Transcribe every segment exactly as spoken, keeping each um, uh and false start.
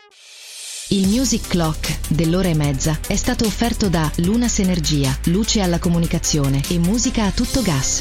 Il Music Clock dell'ora e mezza è stato offerto da Lunas Energia, luce alla comunicazione e musica a tutto gas.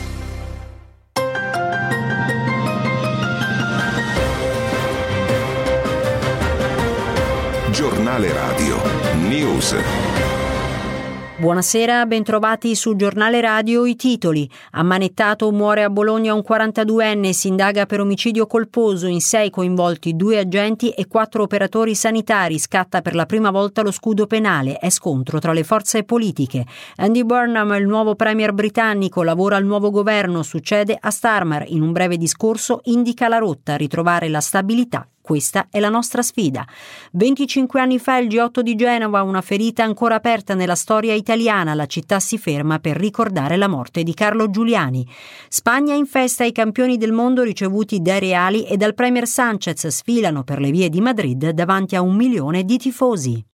Giornale Radio News. Buonasera, bentrovati su Giornale Radio. I titoli: ammanettato, muore a Bologna un quarantaduenne, si indaga per omicidio colposo, in sei coinvolti due agenti e quattro operatori sanitari, scatta per la prima volta lo scudo penale, è scontro tra le forze politiche. Andy Burnham, il nuovo premier britannico, lavora al nuovo governo, succede a Starmer, in un breve discorso indica la rotta, ritrovare la stabilità. Questa è la nostra sfida. venticinque anni fa il G otto di Genova, una ferita ancora aperta nella storia italiana. La città si ferma per ricordare la morte di Carlo Giuliani. Spagna in festa, i campioni del mondo ricevuti dai Reali e dal premier Sanchez sfilano per le vie di Madrid davanti a un milione di tifosi.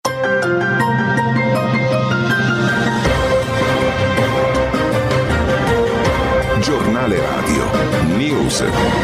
Giornale Radio News.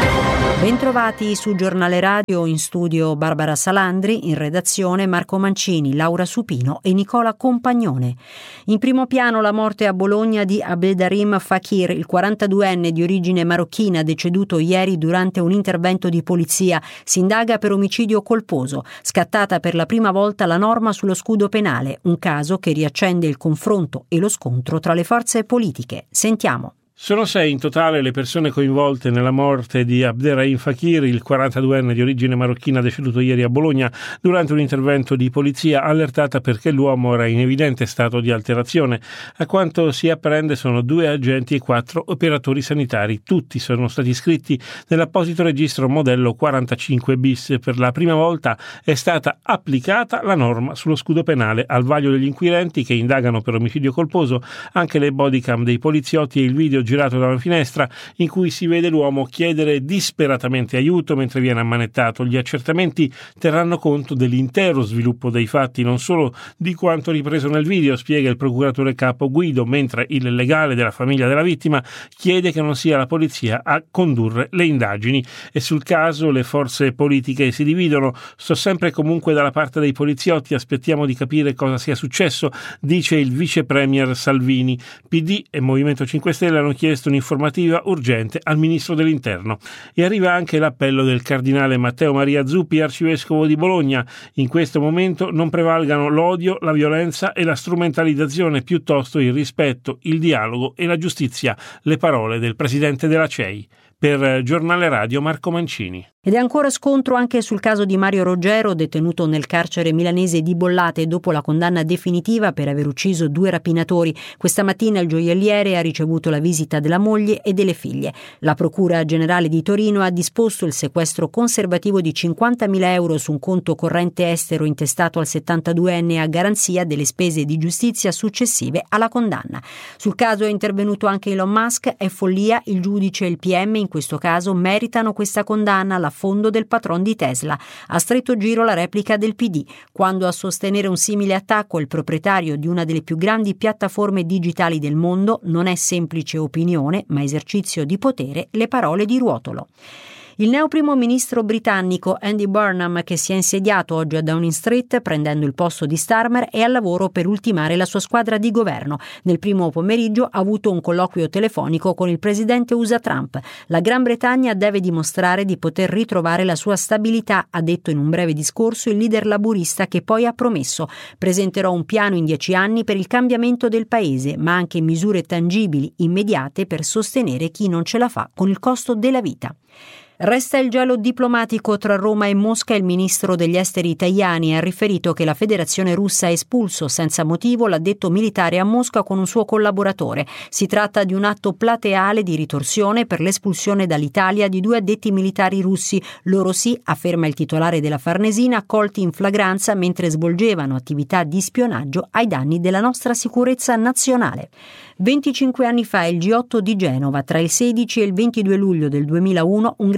Bentrovati su Giornale Radio, in studio Barbara Salandri, in redazione Marco Mancini, Laura Supino e Nicola Compagnone. In primo piano la morte a Bologna di Abdeldarim Fakir, il quarantaduenne di origine marocchina deceduto ieri durante un intervento di polizia. Si indaga per omicidio colposo, scattata per la prima volta la norma sullo scudo penale, un caso che riaccende il confronto e lo scontro tra le forze politiche. Sentiamo. Sono sei in totale le persone coinvolte nella morte di Abdelrahim Fakir, il quarantaduenne di origine marocchina deceduto ieri a Bologna durante un intervento di polizia allertata perché l'uomo era in evidente stato di alterazione. A quanto si apprende sono due agenti e quattro operatori sanitari. Tutti sono stati iscritti nell'apposito registro modello quarantacinque bis. Per la prima volta è stata applicata la norma sullo scudo penale. Al vaglio degli inquirenti che indagano per omicidio colposo anche le bodycam dei poliziotti e il video girato da una finestra in cui si vede l'uomo chiedere disperatamente aiuto mentre viene ammanettato. Gli accertamenti terranno conto dell'intero sviluppo dei fatti, non solo di quanto ripreso nel video, spiega il procuratore capo Guido, mentre il legale della famiglia della vittima chiede che non sia la polizia a condurre le indagini. E sul caso le forze politiche si dividono. Sto sempre e comunque dalla parte dei poliziotti, aspettiamo di capire cosa sia successo, dice il vice premier Salvini. P D e Movimento cinque Stelle hanno chiesto un'informativa urgente al ministro dell'Interno. E arriva anche l'appello del cardinale Matteo Maria Zuppi, arcivescovo di Bologna. In questo momento non prevalgano l'odio, la violenza e la strumentalizzazione, piuttosto il rispetto, il dialogo e la giustizia. Le parole del presidente della C E I. Per Giornale Radio Marco Mancini. Ed è ancora scontro anche sul caso di Mario Roggero, detenuto nel carcere milanese di Bollate dopo la condanna definitiva per aver ucciso due rapinatori. Questa mattina il gioielliere ha ricevuto la visita della moglie e delle figlie. La Procura Generale di Torino ha disposto il sequestro conservativo di cinquantamila euro su un conto corrente estero intestato al settantaduenne a garanzia delle spese di giustizia successive alla condanna. Sul caso è intervenuto anche Elon Musk. È follia, il giudice e il P M in questo caso meritano questa condanna alla fondo del patron di Tesla. A stretto giro la replica del P D, quando a sostenere un simile attacco il proprietario di una delle più grandi piattaforme digitali del mondo non è semplice opinione, ma esercizio di potere, le parole di Ruotolo. Il neo primo ministro britannico Andy Burnham, che si è insediato oggi a Downing Street prendendo il posto di Starmer, è al lavoro per ultimare la sua squadra di governo. Nel primo pomeriggio ha avuto un colloquio telefonico con il presidente U S A Trump. La Gran Bretagna deve dimostrare di poter ritrovare la sua stabilità, ha detto in un breve discorso il leader laburista, che poi ha promesso: presenterò un piano in dieci anni per il cambiamento del paese, ma anche misure tangibili, immediate, per sostenere chi non ce la fa con il costo della vita. Resta il gelo diplomatico tra Roma e Mosca. Il ministro degli esteri Tajani ha riferito che la Federazione Russa ha espulso senza motivo l'addetto militare a Mosca con un suo collaboratore. Si tratta di un atto plateale di ritorsione per l'espulsione dall'Italia di due addetti militari russi. Loro sì, afferma il titolare della Farnesina, colti in flagranza mentre svolgevano attività di spionaggio ai danni della nostra sicurezza nazionale. venticinque anni fa il G otto di Genova, tra il sedici e il ventidue luglio del duemilauno, un grande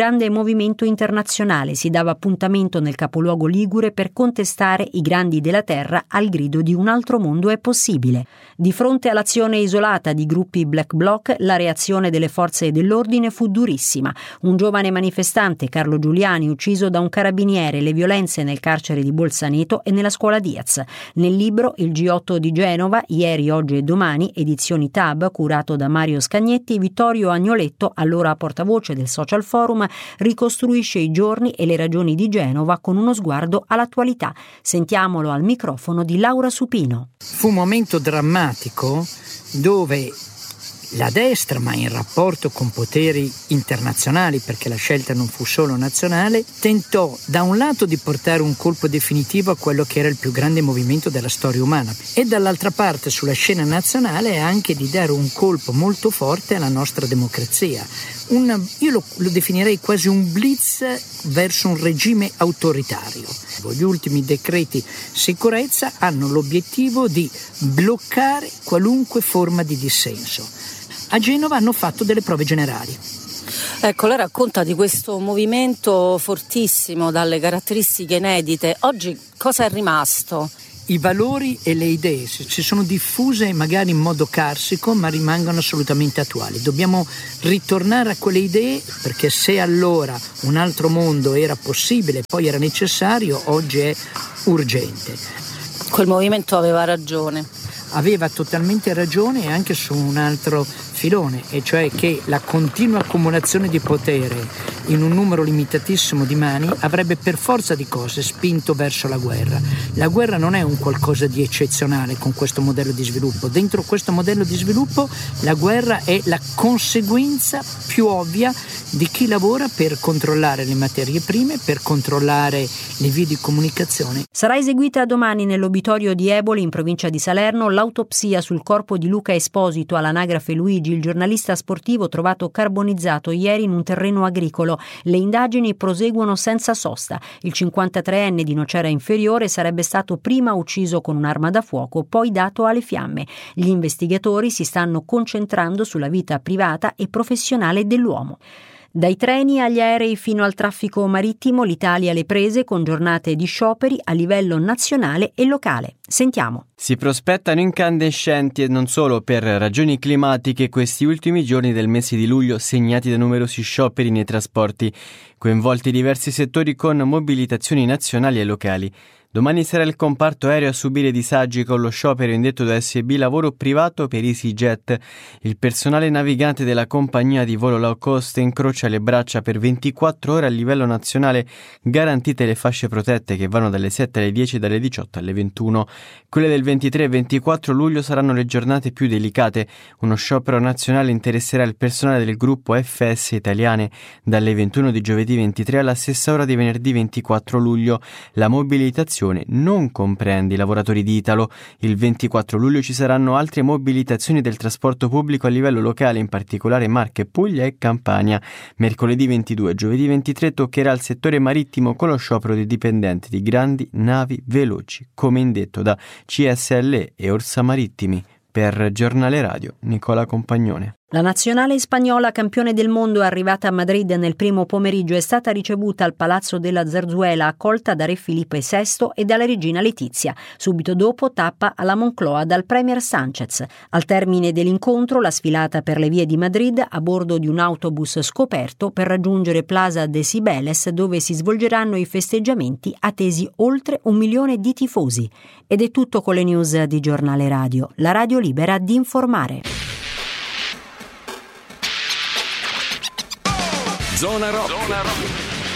grande movimento internazionale si dava appuntamento nel capoluogo ligure per contestare i grandi della terra al grido di un altro mondo è possibile. Di fronte all'azione isolata di gruppi black bloc, la reazione delle forze dell'ordine fu durissima. Un giovane manifestante, Carlo Giuliani, ucciso da un carabiniere, le violenze nel carcere di Bolzaneto e nella scuola Diaz. Nel libro Il G otto di Genova, ieri, oggi e domani, edizioni Tab, curato da Mario Scagnetti, Vittorio Agnoletto, allora portavoce del Social Forum, ricostruisce i giorni e le ragioni di Genova con uno sguardo all'attualità. Sentiamolo al microfono di Laura Supino. Fu un momento drammatico dove la destra, ma in rapporto con poteri internazionali, perché la scelta non fu solo nazionale, tentò da un lato di portare un colpo definitivo a quello che era il più grande movimento della storia umana e dall'altra parte sulla scena nazionale anche di dare un colpo molto forte alla nostra democrazia. Un, io lo, lo definirei quasi un blitz verso un regime autoritario. Gli ultimi decreti sicurezza hanno l'obiettivo di bloccare qualunque forma di dissenso. A Genova hanno fatto delle prove generali. Ecco, lei racconta di questo movimento fortissimo, dalle caratteristiche inedite. Oggi cosa è rimasto? I valori e le idee si sono diffuse magari in modo carsico, ma rimangono assolutamente attuali. Dobbiamo ritornare a quelle idee, perché se allora un altro mondo era possibile, poi era necessario, oggi è urgente. Quel movimento aveva ragione. Aveva totalmente ragione e anche su un altro filone, e cioè che la continua accumulazione di potere in un numero limitatissimo di mani avrebbe per forza di cose spinto verso la guerra. La guerra non è un qualcosa di eccezionale con questo modello di sviluppo. Dentro questo modello di sviluppo la guerra è la conseguenza più ovvia di chi lavora per controllare le materie prime, per controllare le vie di comunicazione. Sarà eseguita domani nell'obitorio di Eboli, in provincia di Salerno, l'autopsia sul corpo di Luca Esposito all'anagrafe Luigi, il giornalista sportivo trovato carbonizzato ieri in un terreno agricolo. Le indagini proseguono senza sosta. Il cinquantatreenne di Nocera Inferiore sarebbe stato prima ucciso con un'arma da fuoco, poi dato alle fiamme. Gli investigatori si stanno concentrando sulla vita privata e professionale dell'uomo. Dai treni agli aerei fino al traffico marittimo, l'Italia alle prese con giornate di scioperi a livello nazionale e locale. Sentiamo. Si prospettano incandescenti e non solo per ragioni climatiche questi ultimi giorni del mese di luglio, segnati da numerosi scioperi nei trasporti, coinvolti diversi settori con mobilitazioni nazionali e locali. Domani sarà il comparto aereo a subire disagi con lo sciopero indetto da S B Lavoro Privato per EasyJet. Il personale navigante della compagnia di volo low cost incrocia le braccia per ventiquattro ore a livello nazionale, garantite le fasce protette che vanno dalle sette alle dieci e dalle diciotto alle ventuno. Quelle del ventitré e ventiquattro luglio saranno le giornate più delicate. Uno sciopero nazionale interesserà il personale del gruppo F S Italiane dalle ventuno di giovedì ventitré alla stessa ora di venerdì ventiquattro luglio. La mobilitazione non comprende i lavoratori di Italo. Il ventiquattro luglio ci saranno altre mobilitazioni del trasporto pubblico a livello locale, in particolare Marche, Puglia e Campania. Mercoledì ventidue e giovedì ventitré toccherà il settore marittimo con lo sciopero dei dipendenti di grandi navi veloci, come indetto da C S L E e Orsa Marittimi. Per Giornale Radio, Nicola Compagnone. La nazionale spagnola campione del mondo arrivata a Madrid nel primo pomeriggio è stata ricevuta al Palazzo della Zarzuela, accolta da Re Filippo sesto e dalla regina Letizia. Subito dopo tappa alla Moncloa dal premier Sánchez. Al termine dell'incontro la sfilata per le vie di Madrid a bordo di un autobus scoperto per raggiungere Plaza de Cibeles, dove si svolgeranno i festeggiamenti attesi oltre un milione di tifosi. Ed è tutto con le news di Giornale Radio, la radio libera di informare. Zona Rock. Zona Rock.